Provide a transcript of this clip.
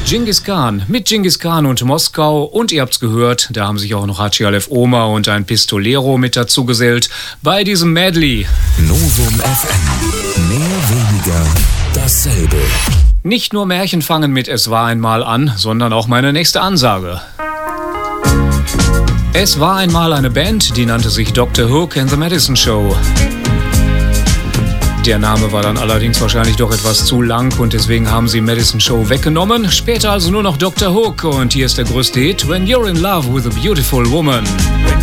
Genghis Khan mit Genghis Khan und Moskau und ihr habt's gehört, da haben sich auch noch Haji Alef Oma und ein Pistolero mit dazu gesellt bei diesem Medley. Novum FM, mehr weniger dasselbe. Nicht nur Märchen fangen mit Es war einmal an, sondern auch meine nächste Ansage. Es war einmal eine Band, die nannte sich Dr. Hook and the Medicine Show. Der Name war dann allerdings wahrscheinlich doch etwas zu lang und deswegen haben sie Medicine Show weggenommen. Später also nur noch Dr. Hook und hier ist der größte Hit, When You're in Love with a Beautiful Woman.